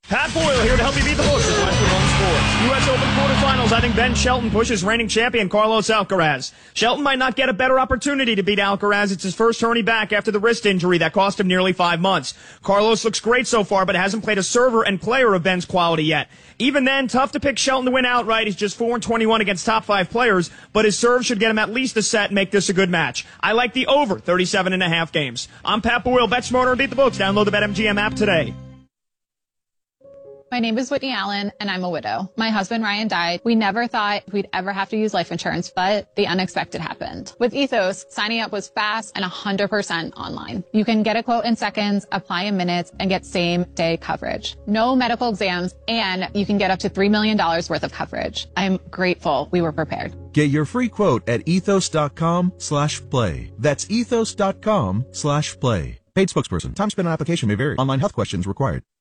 Pat Boyle here to help you beat the books at Westwood Home Sports. U.S. Open quarterfinals, I think Ben Shelton pushes reigning champion Carlos Alcaraz. Shelton might not get a better opportunity to beat Alcaraz. It's his first tourney back after the wrist injury that cost him nearly 5 months. Carlos looks great so far, but hasn't played a server and player of Ben's quality yet. Even then, tough to pick Shelton to win outright. He's just 4-21 against top 5 players, but his serve should get him at least a set and make this a good match. I like the over 37.5 games. I'm Pat Boyle. Bet smarter and beat the books. Download the BetMGM app today. My name is Whitney Allen, and I'm a widow. My husband, Ryan, died. We never thought we'd ever have to use life insurance, but the unexpected happened. With Ethos, signing up was fast and 100% online. You can get a quote in seconds, apply in minutes, and get same-day coverage. No medical exams, and you can get up to $3 million worth of coverage. I'm grateful we were prepared. Get your free quote at ethos.com/play. That's ethos.com/play. Paid spokesperson. Time spent on application may vary. Online health questions required.